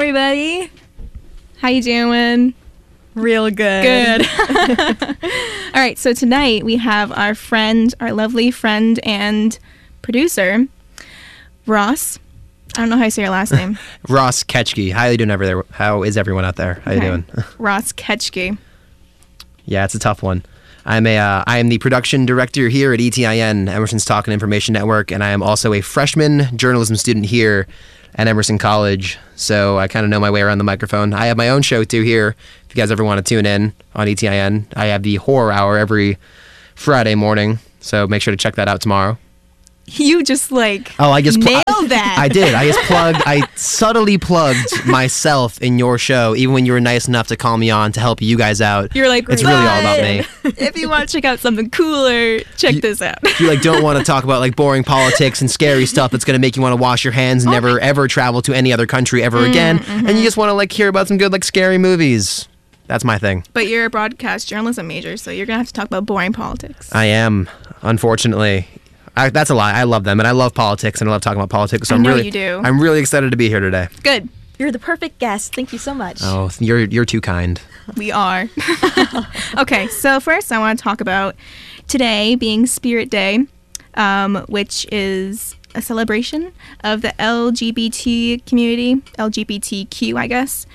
everybody. How you doing? Real good. All right, so tonight we have our lovely friend and producer, Ross. I don't know how you say your last name. Ross Ketchke. How are you doing over there? How is everyone out there? How you doing? Ross Ketchke. Yeah, it's a tough one. I am the production director here at ETIN, Emerson's Talk and Information Network, and I am also a freshman journalism student here at Emerson College, so I kind of know my way around the microphone. I have my own show, too, here. If you guys ever want to tune in on ETIN, I have the Horror Hour every Friday morning, so make sure to check that out tomorrow. You just nailed that. I did. I subtly plugged myself in your show, even when you were nice enough to call me on to help you guys out. You're like, it's really all about me. If you want to check out something cooler, check this out. You don't want to talk about boring politics and scary stuff that's going to make you want to wash your hands and never ever travel to any other country ever again, and you just want to hear about some good scary movies. That's my thing. But you're a broadcast journalism major, so you're gonna have to talk about boring politics. I am, unfortunately. That's a lie. I love them, and I love politics, and I love talking about politics. So you do. I'm really excited to be here today. Good. You're the perfect guest. Thank you so much. Oh, you're too kind. We are. Okay, so first I want to talk about today being Spirit Day, which is a celebration of the LGBT community, LGBTQ, I guess.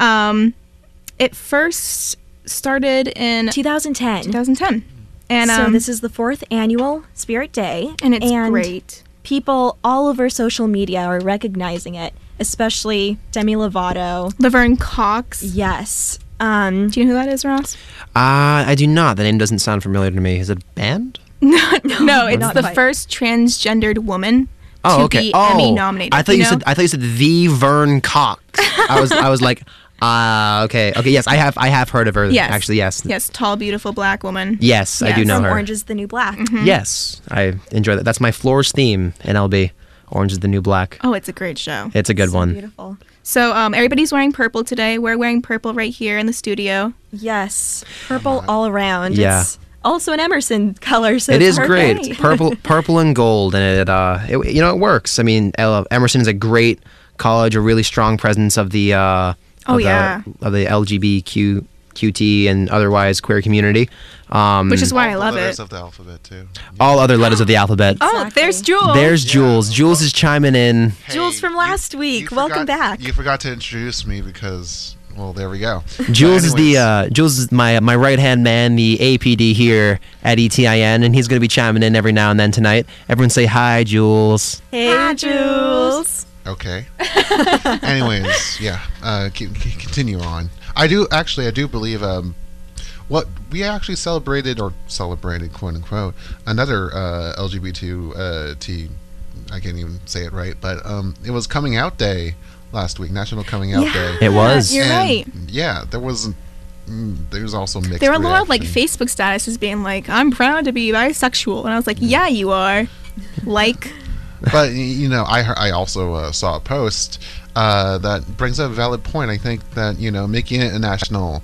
It first started in 2010. And so this is the 4th annual Spirit Day. And it's great. People all over social media are recognizing it, especially Demi Lovato. Laverne Cox. Yes. Do you know who that is, Ross? I do not. The name doesn't sound familiar to me. Is it a band? No, it's the first transgendered woman to be Emmy nominated. I thought you said the Vern Cox. I was like, okay. Yes, I have heard of her. Yes. Actually, yes. Yes, tall, beautiful black woman. Yes, I do know her. Orange is the New Black. Mm-hmm. Yes, I enjoy that. That's my floor's theme in LB. Orange is the New Black. Oh, it's a great show. It's a good one. Beautiful. So everybody's wearing purple today. We're wearing purple right here in the studio. Yes, purple all around. Yeah. It's also an Emerson color, so it it's is great. Purple and gold, and it works. I mean, Emerson is a great college, a really strong presence of the of the LGBTQT and otherwise queer community. Which is why I love it. All letters of the alphabet, too. All other letters of the alphabet. Oh, Exactly. there's Jules. There's Jules. Jules is chiming in. Hey, Jules from last week. Welcome back. You forgot to introduce me because, well, there we go. Jules is my right-hand man, the APD here at ETIN, and he's going to be chiming in every now and then tonight. Everyone say hi, Jules. Hey, Hi, Jules. Okay. Anyways, yeah. Continue on. I do believe what we actually celebrated, quote unquote, another LGBT I can't even say it right, but it was Coming Out Day last week, National Coming Out Day. It was. You're right. Yeah, there was also mixed. There were a lot of reaction. Facebook statuses being like, "I'm proud to be bisexual," and I was like, "Yeah, you are." But I also saw a post that brings up a valid point. I think that making it a national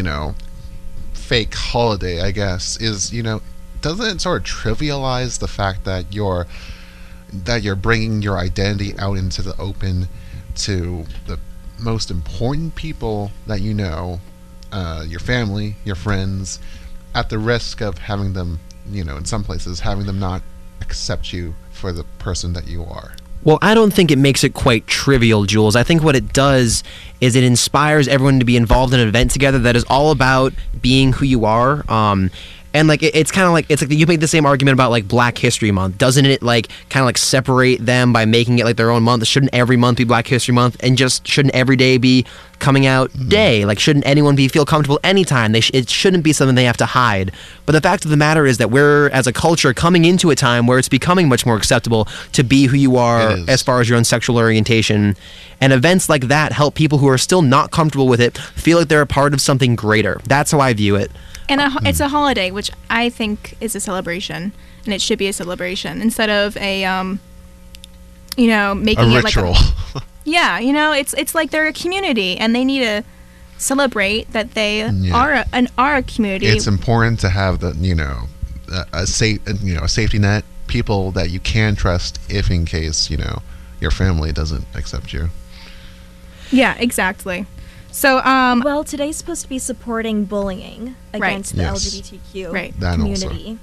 fake holiday, I guess, is doesn't it sort of trivialize the fact that you're bringing your identity out into the open to the most important people that your family, your friends, at the risk of having them, in some places, having them not accept you for the person that you are. Well, I don't think it makes it quite trivial, Jules. I think what it does is it inspires everyone to be involved in an event together that is all about being who you are. And it's kind of like you make the same argument about Black History Month. Doesn't it kind of separate them by making it their own month? Shouldn't every month be Black History Month, and just shouldn't every day be Coming Out Day? Shouldn't anyone feel comfortable anytime? It shouldn't be something they have to hide. But the fact of the matter is that we're, as a culture, coming into a time where it's becoming much more acceptable to be who you are as far as your own sexual orientation. And events like that help people who are still not comfortable with it feel like they're a part of something greater. That's how I view it. And it's a holiday, which I think is a celebration, and it should be a celebration instead of a, making a it ritual. Yeah, it's like they're a community, and they need to celebrate that they are a community. It's important to have a safety net, people that you can trust if in case your family doesn't accept you. Yeah, exactly. So, Well, today's supposed to be supporting bullying against the Yes. LGBTQ Right. That also. community.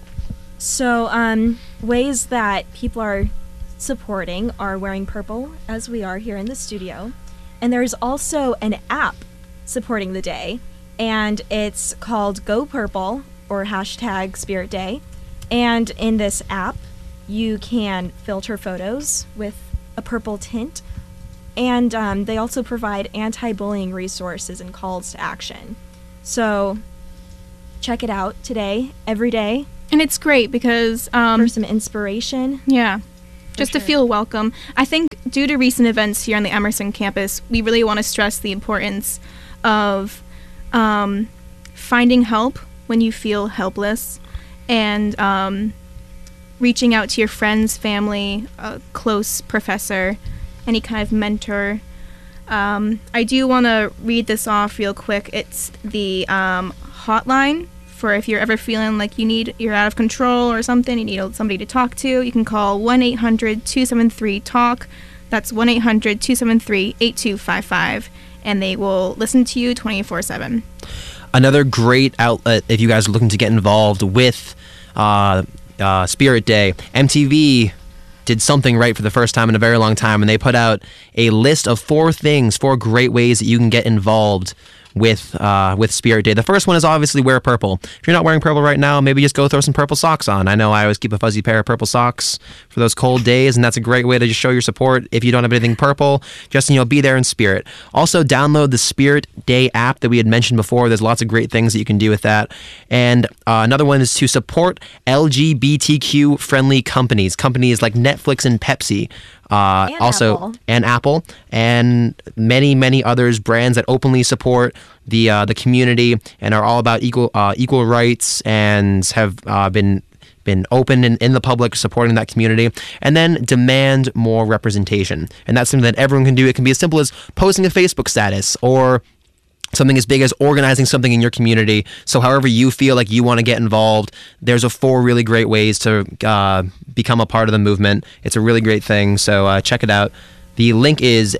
So, ways that people are supporting are wearing purple, as we are here in the studio. And there's also an app supporting the day, and it's called Go Purple, or hashtag Spirit Day. And in this app, you can filter photos with a purple tint, and they also provide anti-bullying resources and calls to action. So check it out today, every day, and it's great because, for some inspiration. yeah, just to sure. feel welcome. I think due to recent events here on the Emerson campus, we really want to stress the importance of finding help when you feel helpless, and reaching out to your friends, family, a close professor, any kind of mentor. I do want to read this off real quick. It's the hotline for if you're ever feeling like you're out of control or something, you need somebody to talk to. You can call 1-800-273-TALK. That's 1-800-273-8255, and they will listen to you 24/7. Another great outlet if you guys are looking to get involved with Spirit Day. MTV did something right for the first time in a very long time, and they put out a list of 4 great ways that you can get involved with Spirit Day. The first one is obviously wear purple. If you're not wearing purple right now, maybe just go throw some purple socks on. I know I always keep a fuzzy pair of purple socks for those cold days, and that's a great way to just show your support. If you don't have anything purple, just be there in spirit. Also, download the Spirit Day app that we had mentioned before. There's lots of great things that you can do with that. And another one is to support LGBTQ friendly companies like Netflix and Pepsi. Apple. And Apple, and many others, brands that openly support the community and are all about equal rights and have been open in the public supporting that community. And then demand more representation, and that's something that everyone can do. It can be as simple as posting a Facebook status, or something as big as organizing something in your community. So however you feel like you want to get involved, there's 4 really great ways to become a part of the movement. It's a really great thing, so check it out. The link is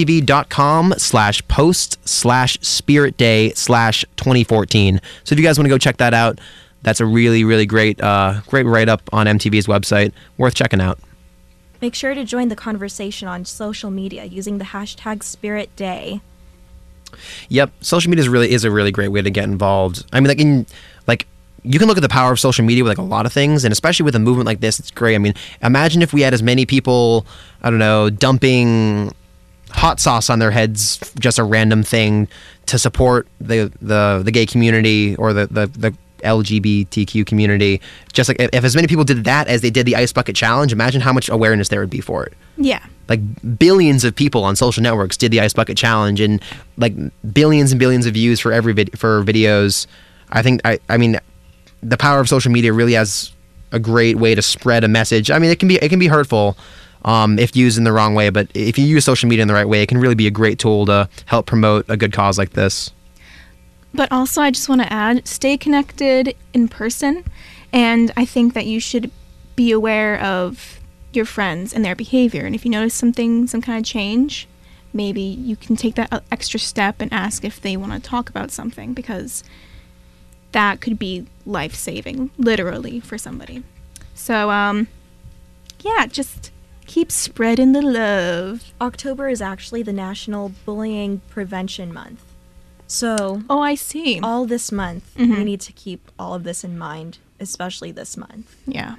mtv.com/post/spiritday/2014. So if you guys want to go check that out, that's a really great write-up on MTV's website. Worth checking out. Make sure to join the conversation on social media using the hashtag Spirit Day. Yep, social media is a really great way to get involved. I mean, you can look at the power of social media with a lot of things, and especially with a movement like this, it's great. I mean, imagine if we had as many people, I don't know, dumping hot sauce on their heads, just a random thing, to support the gay community or the LGBTQ community. Just like if as many people did that as they did the Ice Bucket Challenge, imagine how much awareness there would be for it. Yeah. Like billions of people on social networks did the Ice Bucket Challenge, and like billions and billions of views for for videos. I mean, the power of social media really has a great way to spread a message. I mean, it can be hurtful if used in the wrong way, but if you use social media in the right way, it can really be a great tool to help promote a good cause like this. But also, I just want to add, stay connected in person, and I think that you should be aware of your friends and their behavior. And if you notice some kind of change, maybe you can take that extra step and ask if they want to talk about something, because that could be life-saving, literally, for somebody. So, yeah, just keep spreading the love. October is actually the National Bullying Prevention Month. So, Oh, I see. all this month, we need to keep all of this in mind, especially this month. Yeah.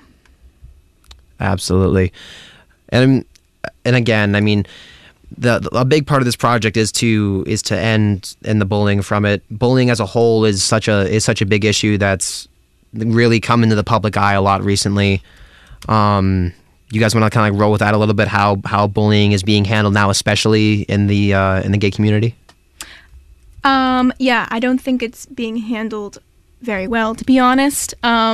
Absolutely. And again, I mean, a big part of this project is to end the bullying from it. Bullying as a whole is such a big issue that's really come into the public eye a lot recently. You guys want to kind of roll with that a little bit, how bullying is being handled now, especially in the gay community? Yeah, I don't think it's being handled very well, to be honest.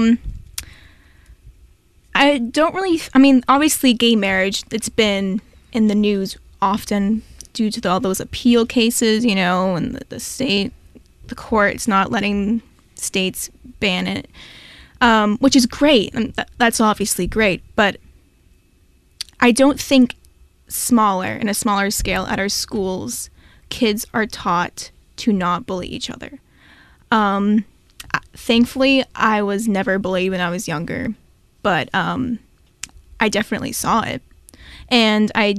I mean, obviously gay marriage, it's been in the news often due to all those appeal cases, and the court's not letting states ban it, which is great, and that's obviously great, but I don't think in a smaller scale at our schools kids are taught to not bully each other. Thankfully, I was never bullied when I was younger, but I definitely saw it. And I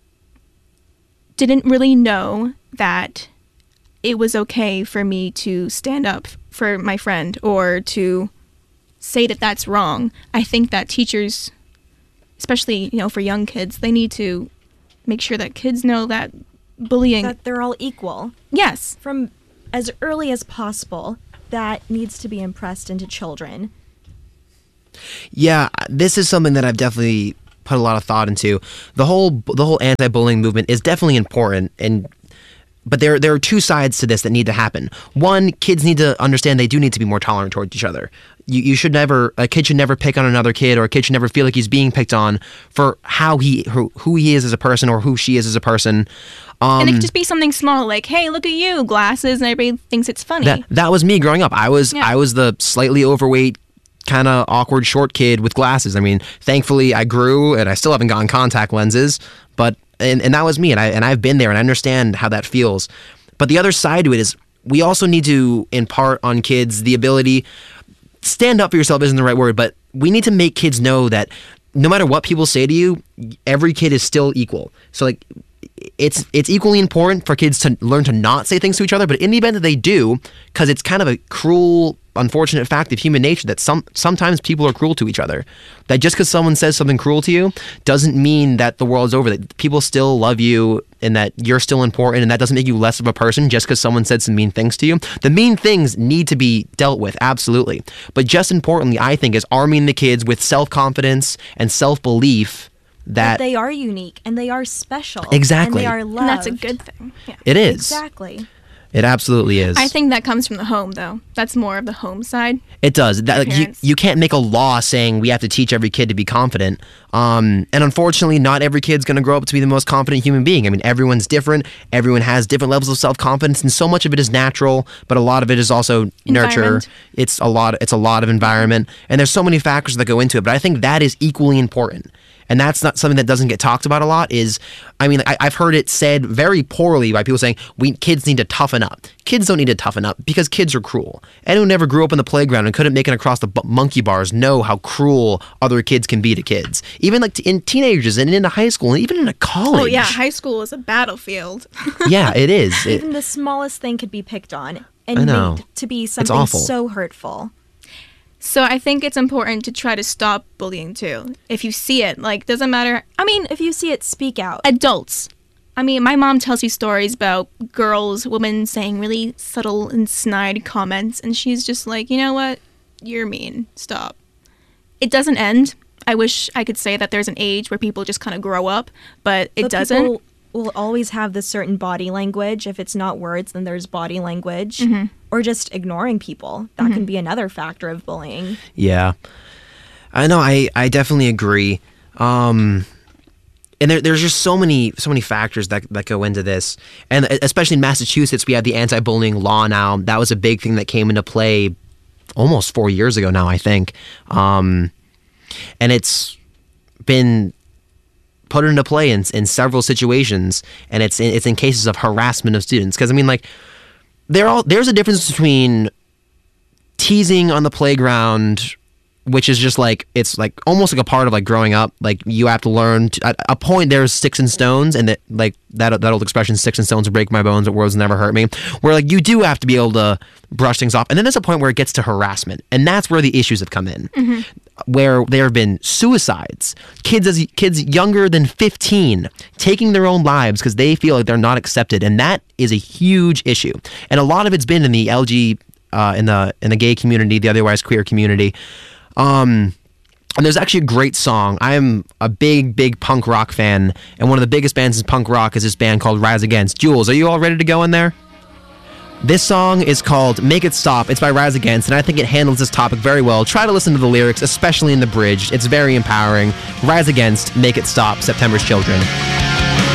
didn't really know that it was okay for me to stand up for my friend or to say that that's wrong. I think that teachers, especially, for young kids, they need to make sure that kids know that bullying... That they're all equal. Yes. From as early as possible, that needs to be impressed into children. Yeah, this is something that I've definitely put a lot of thought into. The whole anti-bullying movement is definitely important, but there are two sides to this that need to happen. One, kids need to understand they do need to be more tolerant towards each other. A kid should never pick on another kid, or a kid should never feel like he's being picked on for who he is as a person or who she is as a person. And it could just be something small, like, hey, look at you, glasses, and everybody thinks it's funny. That was me growing up. I was the slightly overweight, kind of awkward short kid with glasses. I mean, thankfully I grew and I still haven't gotten contact lenses, but and that was me, and I've been there and I understand how that feels. But the other side to it is we also need to impart on kids the ability, stand up for yourself isn't the right word, but we need to make kids know that no matter what people say to you, every kid is still equal. So like it's equally important for kids to learn to not say things to each other, but in the event that they do, because it's kind of a cruel, unfortunate fact of human nature that sometimes people are cruel to each other. That just because someone says something cruel to you doesn't mean that the world is over. That people still love you and that you're still important, and that doesn't make you less of a person just because someone said some mean things to you. The mean things need to be dealt with, absolutely. But just importantly, I think, is arming the kids with self-confidence and self-belief that they are unique and they are special. Exactly. And they are loved. And that's a good thing. Yeah. It is. Exactly. It absolutely is. I think that comes from the home, though. That's more of the home side. It does. Parents. You can't make a law saying we have to teach every kid to be confident. And unfortunately, not every kid's going to grow up to be the most confident human being. I mean, everyone's different. Everyone has different levels of self-confidence, and so much of it is natural, but a lot of it is also nurture. It's a lot of environment, and there's so many factors that go into it. But I think that is equally important. And that's not something that doesn't get talked about a lot. I've heard it said very poorly by people saying kids need to toughen up. Kids don't need to toughen up because kids are cruel. Anyone who never grew up in the playground and couldn't make it across the monkey bars know how cruel other kids can be to kids. Even like in teenagers and into high school and even into college. Oh yeah, high school is a battlefield. Yeah, it is. Even the smallest thing could be picked on and made to be something so hurtful. So I think it's important to try to stop bullying too. If you see it, doesn't matter. I mean, if you see it, speak out. Adults. I mean, my mom tells me stories about women saying really subtle and snide comments, and she's just like, you know what? You're mean. Stop. It doesn't end. I wish I could say that there's an age where people just kind of grow up, but it doesn't. People will always have this certain body language. If it's not words, then there's body language. Mm-hmm. Or just ignoring people. That can be another factor of bullying. Yeah. I know, I definitely agree. And there's just so many factors that go into this. And especially in Massachusetts, we have the anti-bullying law now. That was a big thing that came into play almost 4 years ago now, I think. And it's been put into play in several situations, and it's in cases of harassment of students. Because, I mean, there's a difference between teasing on the playground, which is just it's almost like a part of growing up. You have to learn at a point there's sticks and stones, and that old expression, sticks and stones break my bones, but words never hurt me, where you do have to be able to brush things off. And then there's a point where it gets to harassment, and that's where the issues have come in. Mm-hmm. Where there have been suicides, kids younger than 15 taking their own lives because they feel like they're not accepted, and that is a huge issue. And a lot of it's been in the in the gay community, the otherwise queer community. And there's actually a great song. I am a big punk rock fan, and one of the biggest bands in punk rock is this band called Rise Against. Jules, are you all ready to go in there? This song is called Make It Stop. It's by Rise Against, and I think it handles this topic very well. Try to listen to the lyrics, especially in the bridge. It's very empowering. Rise Against, Make It Stop, September's Children.